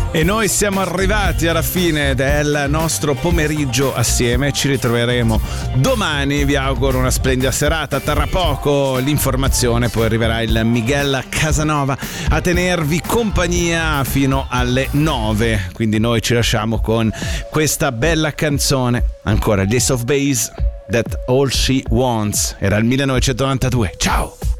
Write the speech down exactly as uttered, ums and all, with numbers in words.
E noi siamo arrivati alla fine del nostro pomeriggio assieme. Ci ritroveremo domani. Vi auguro una splendida serata. Tra poco l'informazione, poi arriverà il Miguel Casanova a tenervi compagnia fino alle nove. Quindi noi ci lasciamo con questa bella canzone. Ancora Ace of Base, That All She Wants. Era il millenovecentonovantadue. Ciao!